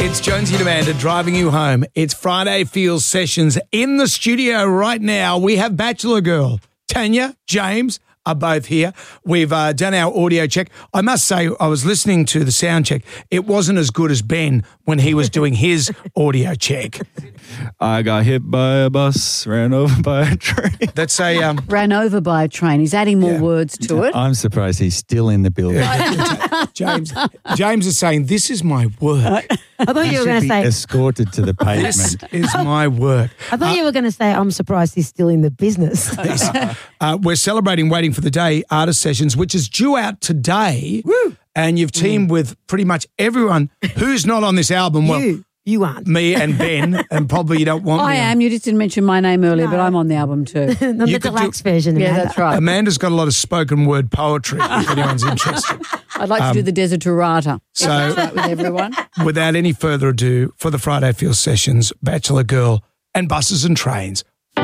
It's Jonesy and Amanda driving you home. It's Friday Feels Sessions. In the studio right now, we have Bachelor Girl. Tanya, James are both here. We've done our audio check. I must say, I was listening to the sound check. It wasn't as good as Ben when he was doing his audio check. I got hit by a bus, ran over by a train. That's a... Ran over by a train. He's adding more words to it. I'm surprised he's still in the building. James is saying, this is my work. I thought you were going to say, escorted to the This pavement. is my work. I thought you were going to say, I'm surprised he's still in the business. We're celebrating Waiting for the Day Artist Sessions, which is due out today. Woo. And you've teamed with pretty much everyone who's not on this album. Well, You aren't. me and Ben, and probably you don't want me. I am. You just didn't mention my name earlier, but I'm on the album too. Not You the could deluxe version. Yeah, Amanda. that's right. Amanda's got a lot of spoken word poetry, if anyone's interested. I'd like to do the Desiderata. So- That's right with everyone. Without any further ado, for the Friday Feels Sessions, Bachelor Girl and Buses and Trains,